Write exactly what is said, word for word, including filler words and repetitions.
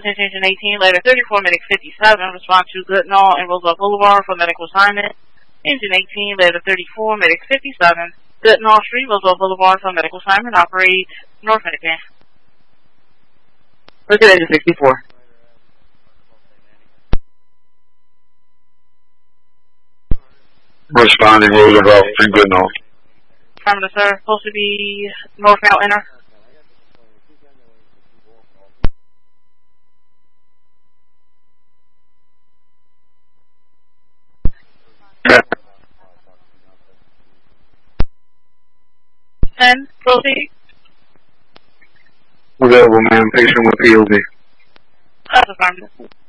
attention engine eighteen, later thirty-four, medic fifty-seven, respond to Goodnall and Roosevelt Boulevard for medical assignment. Engine eighteen, later thirty-four, medic fifty-seven, Goodnall Street, Roosevelt Boulevard for medical assignment. Operate North Medic Van. Look at engine sixty-four. Responding Roosevelt and Goodnall. Affirmative, sir. Supposed to be northbound enter. ten, proceed. Available, man. Patient with P O V. That's affirmative.